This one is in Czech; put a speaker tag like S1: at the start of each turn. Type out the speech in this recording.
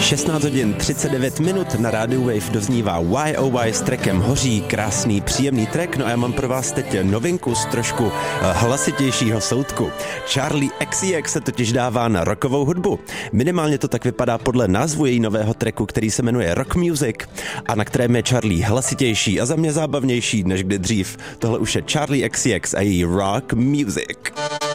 S1: 16 hodin 39 minut na rádiu Wave doznívá Y.O.Y. s trackem Hoří, krásný, příjemný track. No a já mám pro vás teď novinku z trošku hlasitějšího soudku. Charli XCX se totiž dává na rockovou hudbu. Minimálně to tak vypadá podle názvu její nového tracku, který se jmenuje Rock Music a na kterém je Charli hlasitější a za mě zábavnější než kdy dřív. Tohle už je Charli XCX a její Rock Music.